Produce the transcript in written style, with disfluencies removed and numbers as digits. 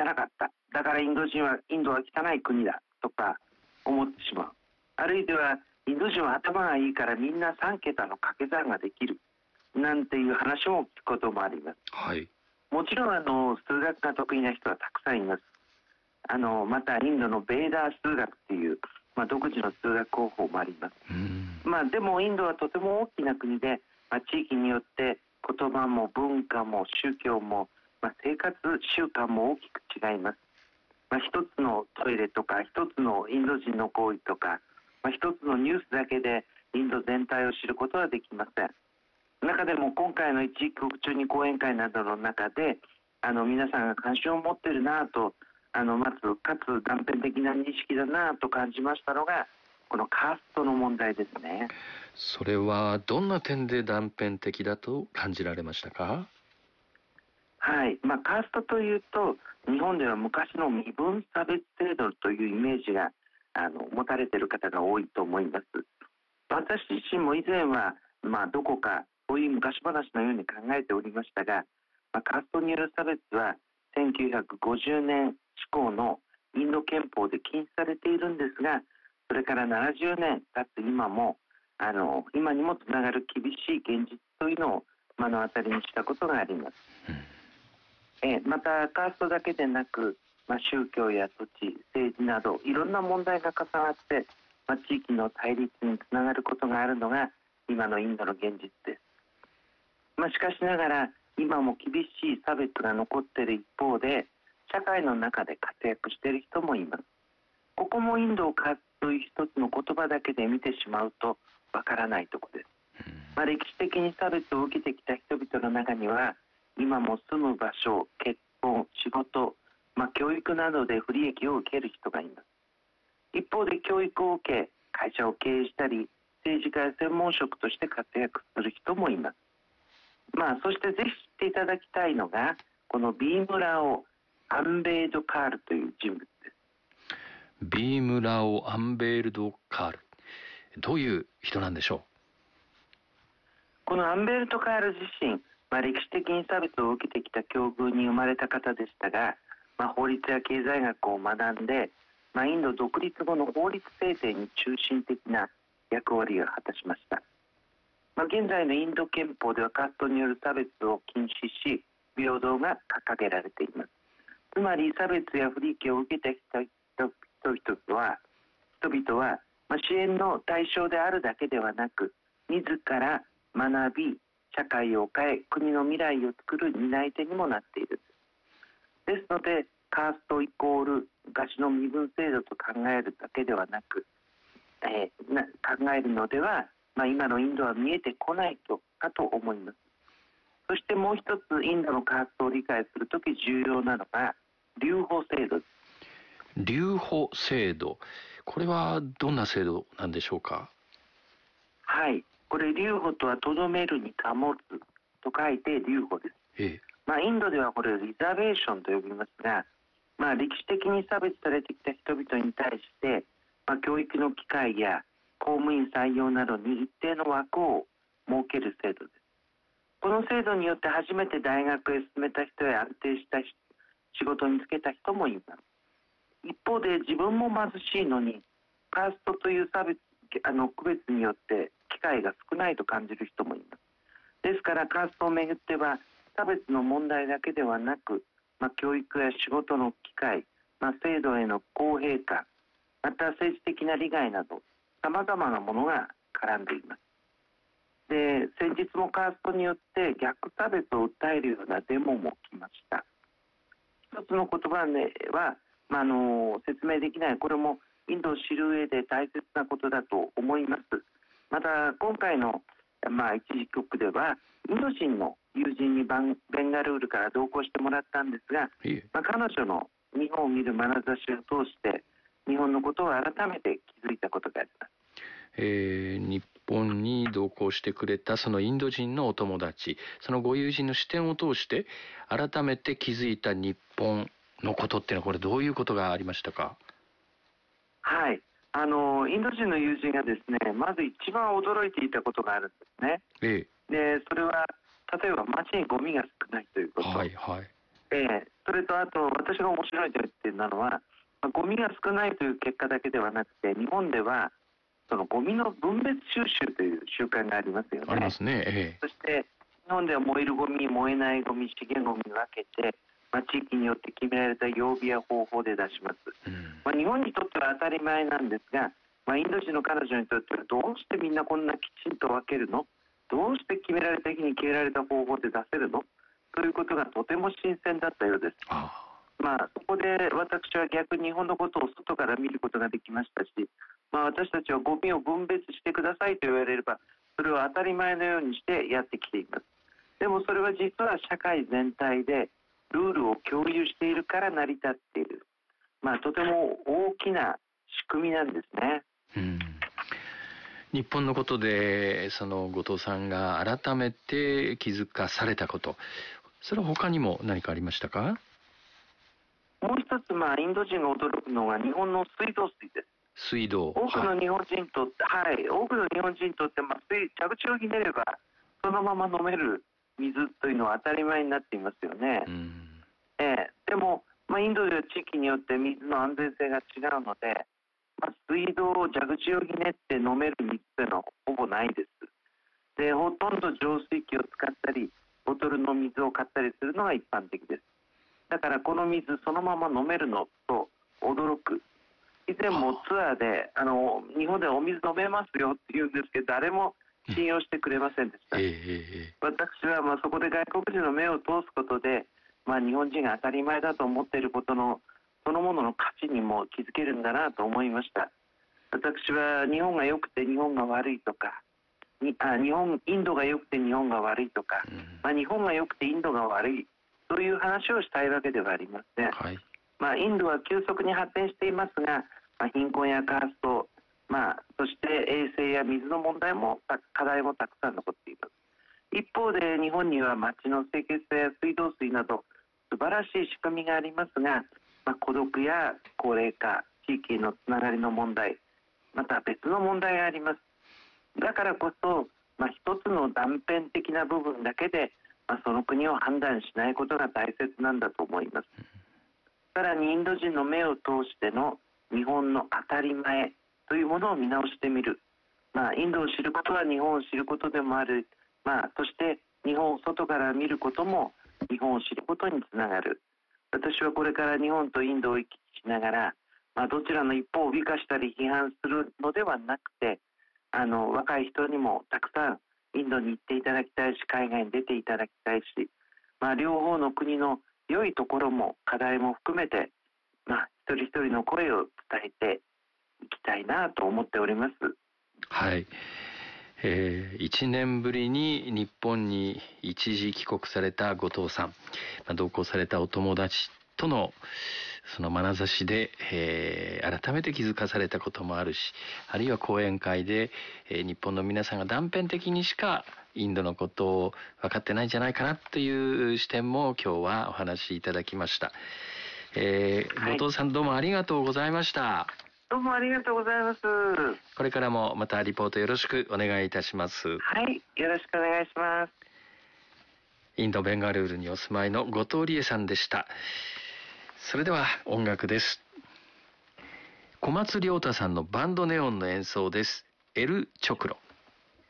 汚かった、だからインドは汚い国だとか思ってしまう。あるいはインド人は頭がいいからみんな3桁の掛け算ができるなんていう話も聞くこともあります。 はい、 もちろん数学が得意な人はたくさんいます。またインドのベーダー数学っていう、独自の数学方法もあります。でもインドはとても大きな国で、地域によって言葉も文化も宗教も、生活習慣も大きく違います。一つのトイレとか一つのインド人の行為とか、一つのニュースだけでインド全体を知ることはできません。中でも今回の一時帰国中に講演会などの中で皆さんが関心を持っているなとまずかつ断片的な認識だなと感じましたのがこのカーストの問題ですね。 それはどんな点で断片的だと感じられましたか？ はい、カーストというと日本では昔の身分差別制度というイメージが持たれている方が多いと思います。私自身も以前はどこかそういう昔話のように考えておりましたが、カーストによる差別は1950年施行のインド憲法で禁止されているんですが、それから70年経つ今も今にもつながる厳しい現実というのを目の当たりにしたことがあります。またカーストだけでなく、宗教や土地、政治などいろんな問題が重なって、地域の対立につながることがあるのが今のインドの現実です。しかしながら今も厳しい差別が残っている一方で社会の中で活躍している人もいます。ここもインドをカーストという一つの言葉だけで見てしまうとわからないところです。歴史的に差別を受けてきた人々の中には今も住む場所、結婚、仕事、教育などで不利益を受ける人がいます。一方で教育を受け会社を経営したり政治家や専門職として活躍する人もいます。そしてぜひ知っていただきたいのがこのビームラオ・アンベードカールという人物です。 ビームラオ・アンベードカール、どういう人なんでしょう？ このアンベルト・カール自身、歴史的に差別を受けてきた境遇に生まれた方でしたが、法律や経済学を学んで、インド独立後の法律制定に中心的な役割を果たしました。現在のインド憲法ではカーストによる差別を禁止し平等が掲げられています。つまり差別や不利益を受けてきた人々は、支援の対象であるだけではなく自ら学び社会を変え国の未来を作る担い手にもなっている。ですのでカーストイコール昔の身分制度と考えるだけではなく、考えるのでは今のインドは見えてこないかと思います。そしてもう一つインドのカーストを理解するとき重要なのが留保制度です。 留保制度、これはどんな制度なんでしょうか？ はい、これ留保とはとどめるに保つと書いて留保です。インドではこれリザベーションと呼びますが、歴史的に差別されてきた人々に対して、教育の機会や公務員採用などに一定の枠を設ける制度です。この制度によって初めて大学へ進めた人や安定した仕事に就けた人もいます。一方で自分も貧しいのにカーストという差別区別によって機会が少ないと感じる人もいます。ですからカーストをめぐっては差別の問題だけではなく、教育や仕事の機会、制度への公平感、また政治的な利害などさまざまなものが絡んでいます。で、先日もカーストによって逆差別を訴えるようなデモも起きました。一つの言葉では、説明できない、これもインドを知る上で大切なことだと思います。また今回の、一時帰国ではインド人の友人にベンガルールから同行してもらったんですが、彼女の日本を見る眼差しを通して日本のことを改めて気づいたことがあります。 日本に同行してくれたそのインド人のお友達、そのご友人の視点を通して改めて気づいた日本のことっていうのはこれどういうことがありましたか？ はい、インド人の友人がですね、まず一番驚いていたことがあるんですね。でそれは例えば街にゴミが少ないということ、 それとあと私が面白いと言っているのは、ゴミが少ないという結果だけではなくて、日本ではそのゴミの分別収集という習慣がありますよね。 ありますね。 そして日本では燃えるゴミ、燃えないゴミ、資源ゴミに分けて、地域によって決められた曜日や方法で出します。日本にとっては当たり前なんですが、インド人の彼女にとってはどうしてみんなこんなきちんと分けるの、どうして決められた日に決められた方法で出せるのということがとても新鮮だったようです。そこで私は逆に日本のことを外から見ることができましたし、私たちはゴミを分別してくださいと言われればそれは当たり前のようにしてやってきています。でもそれは実は社会全体でルールを共有しているから成り立っている、とても大きな仕組みなんですね。 日本のことでその後藤さんが改めて気づかされたこと、それは他にも何かありましたか？ もう一つ、インド人が驚くのが日本の水道水です。 水道、 多くの日本人にとって、多くの日本人にとって、蛇口をひねればそのまま飲める水というのは当たり前になっていますよね。でも、インドでは地域によって水の安全性が違うので、水道を蛇口をひねって飲める水というのはほぼないです。で、ほとんど浄水器を使ったりボトルの水を買ったりするのが一般的です。だからこの水そのまま飲めるのと驚く。以前もツアーで日本でお水飲めますよって言うんですけど、誰も信用してくれませんでした。私はそこで外国人の目を通すことで、日本人が当たり前だと思っていることのそのものの価値にも気づけるんだなと思いました。私は日本が良くて日本が悪いとか、インドが良くて日本が悪いとか、日本が良くてインドが悪いという話をしたいわけではありません。インドは急速に発展していますが、貧困やカースト、そして衛生や水の問題も課題もたくさん残っています。一方で日本には町の清潔さや水道水など素晴らしい仕組みがありますが、孤独や高齢化、地域のつながりの問題、また別の問題があります。だからこそ、一つの断片的な部分だけで、その国を判断しないことが大切なんだと思います。さらにインド人の目を通しての日本の当たり前というものを見直してみる。インドを知ることは日本を知ることでもある。そして日本を外から見ることも日本を知ることにつながる。私はこれから日本とインドを行き来しながら、どちらの一方を美化したり批判するのではなくて、若い人にもたくさんインドに行っていただきたいし、海外に出ていただきたいし、両方の国の良いところも課題も含めて、一人一人の声を伝えていきたいなと思っております。 1年ぶりに日本に一時帰国された後藤さん、同行されたお友達とのその眼差しで、改めて気づかされたこともあるし、あるいは講演会で、日本の皆さんが断片的にしかインドのことを分かってないんじゃないかなという視点も今日はお話しいただきました。後藤さん、どうもありがとうございました。 どうもありがとうございます。 これからもまたリポートよろしくお願いいたします。 よろしくお願いします。 インドベンガルールにお住まいの後藤理恵さんでした。それでは音楽です。小松亮太さんのバンドネオンの演奏です。エル・チョクロ。